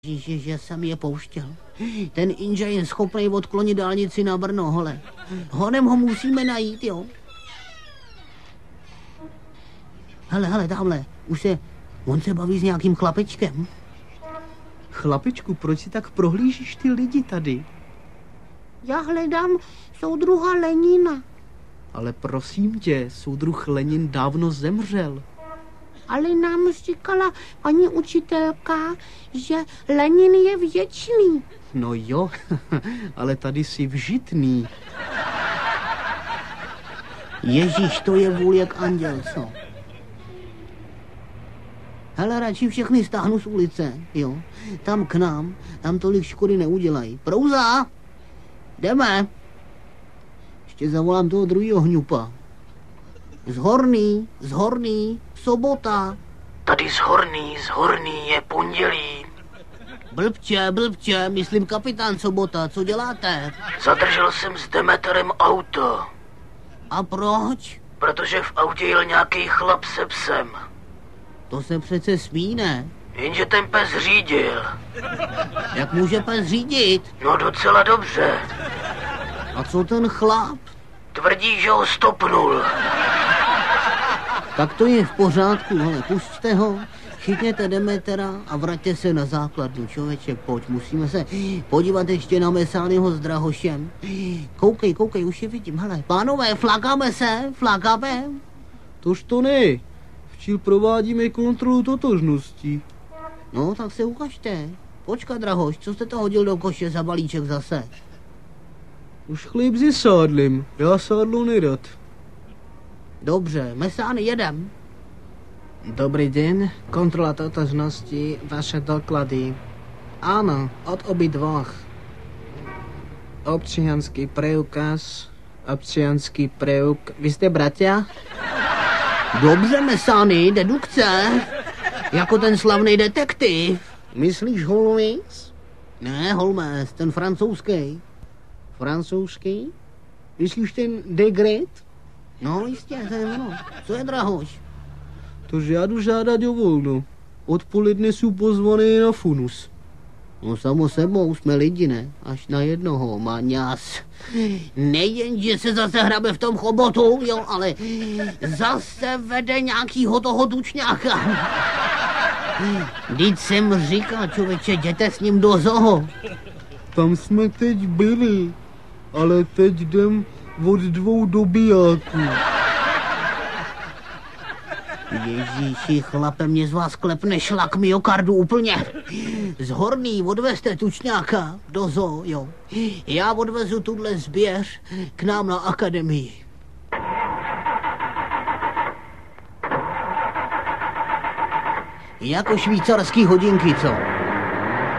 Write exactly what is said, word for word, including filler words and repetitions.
Že, že jsem je pouštěl. Ten Inža je schopný odklonit dálnici na Brno, hole. Honem ho musíme najít, jo. Hele, hele, tamhle, už se, on se baví s nějakým chlapečkem. Chlapečku, proč si tak prohlížíš ty lidi tady? Já hledám soudruha Lenina. Ale prosím tě, soudruh Lenin dávno zemřel. Ale nám říkala paní učitelka, že Lenin je věčný. No jo, ale tady jsi vžitný. Ježíš, to je vůl jak anděl, co? Hele, radši všechny stáhnu z ulice, jo. Tam k nám, tam tolik škody neudělají. Prouza! Jdeme! Ještě zavolám toho druhýho hňupa. Z Horný, z Horný, sobota. Tady z Horný, z Horný je pondělí. Blbče, blbče, myslím kapitán Sobota, co děláte? Zadržel jsem s Demeterem auto. A proč? Protože v autě jel nějaký chlap se psem. To se přece smí, ne? Jenže ten pes řídil. Jak může pes řídit? No docela dobře. A co ten chlap? Tvrdí, že ho stopnul. Tak to je v pořádku, ale pusťte ho, chytněte Demetera a vraťte se na základnu, člověče, pojď, musíme se podívat ještě na Mesányho s Drahošem. Koukej, koukej, už je vidím, hele, pánové, flakáme se, flakáme. Tož to ne, včil provádíme kontrolu totožnosti. No, tak se ukažte. Počkat, Drahoš, co jste to hodil do koše za balíček zase? Už chléb se sádlem, já sádlo nerad. Dobře, Mesány, jedem. Dobrý den, kontrola totožnosti, vaše doklady. Ano, od obidvoch. Občianský preukaz, občianský preuk... Vy jste bratia? Dobře, Mesány, dedukce. Jako ten slavný detektiv. Myslíš Holmes? Ne, Holmes, ten francouzský. Francouzský? Myslíš ten de Gret? No, jistě, to je ono. Co je, Drahoš? Tož já jdu žádat o volno. Odpoledne jsou pozvaný na funus. No samo sebou, jsme lidi, ne? Až na jednoho, maňas. Nejen, že se zase hrabe v tom chobotu, jo, ale zase vede nějakýho toho tučňáka. Vždyť jsem říkal, člověče, jděte s ním do zoo. Tam jsme teď byli, ale teď jdem od dvou dobijáků. Ježíši, chlape, mě z vás klepne šlak myokardu úplně. Z Horný odvezte tučňáka do zoo, jo. Já odvezu tuhle zběř k nám na akademii. Jako švýcarský hodinky, co?